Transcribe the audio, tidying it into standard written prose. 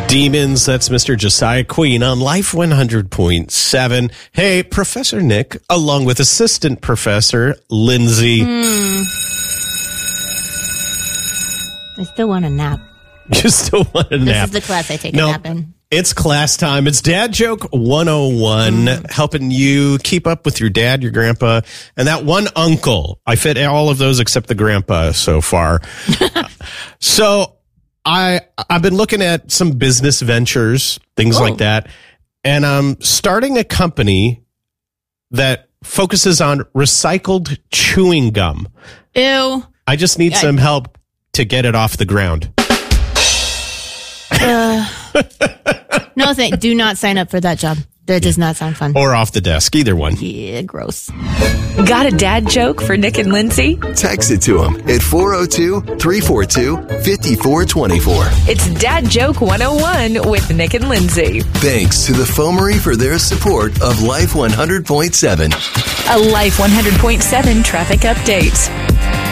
Demons, that's Mr. Josiah Queen on Life 100.7. Hey, Professor Nick, along with Assistant Professor Lindsay. I still want a nap. You still want a nap? This is the class I take a nap in. It's class time. It's Dad Joke 101, helping you keep up with your dad, your grandpa, and that one uncle. I fit all of those except the grandpa so far. So I've been looking at some business ventures, things like that, and I'm starting a company that focuses on recycled chewing gum. Ew. I just need some help to get it off the ground. No, do not sign up for that job. That does not sound fun. Or off the desk, either one. Yeah, gross. Got a dad joke for Nick and Lindsay? Text it to them at 402-342-5424. It's Dad Joke 101 with Nick and Lindsay. Thanks to the Foamery for their support of Life 100.7. A Life 100.7 traffic update.